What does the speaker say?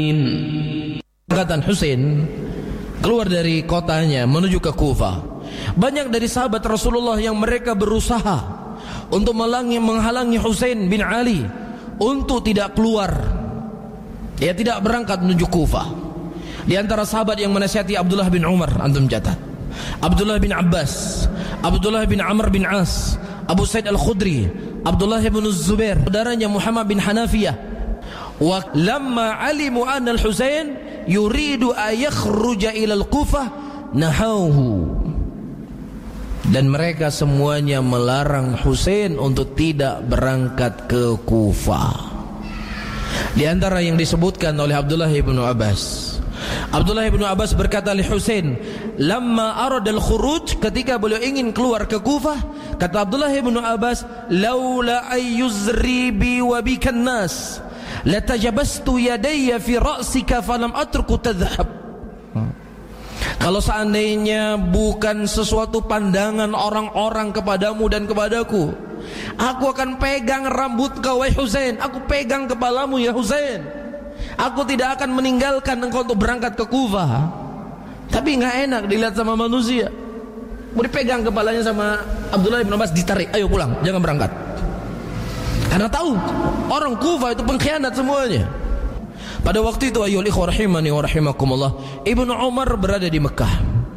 Angkatan Husain keluar dari kotanya menuju ke Kufah. Banyak dari sahabat Rasulullah yang mereka berusaha untuk menghalangi Husain bin Ali untuk tidak keluar, tidak berangkat menuju Kufah. Di antara sahabat yang menasihati Abdullah bin Umar, antum catat, Abdullah bin Abbas, Abdullah bin Amr bin As, Abu Sa'id Al-Khudri, Abdullah bin Zubair, saudaranya Muhammad bin Hanafiyah. Wa lamma alimu anna al-Husain yuridu an yakhruja ila al-Kufah nahauhu. Dan mereka semuanya melarang Husain untuk tidak berangkat ke Kufah. Di antara yang disebutkan oleh Abdullah bin Abbas, Abdullah bin Abbas berkata li Husain, lamma arada al-khuruj, ketika beliau ingin keluar ke Kufah, kata Abdullah bin Abbas, laula ayyuzri bi wa bikan nas latajabastu yadayya fi ra'sika falam atruku tadhhab. Kalau seandainya bukan sesuatu pandangan orang-orang kepadamu dan kepadaku, aku akan pegang rambut kau, wahai Husain. Aku pegang kepalamu, ya Husain. Aku tidak akan meninggalkan engkau untuk berangkat ke Kufah. Tapi enggak enak dilihat sama manusia. Mau dipegang kepalanya sama Abdullah bin Abbas, ditarik, ayo pulang, jangan berangkat. Karena tahu orang Kufah itu pengkhianat semuanya. Pada waktu itu, ayyuhal ikhwah rahimani wa rahimakumullah, Ibnu Umar berada di Mekah.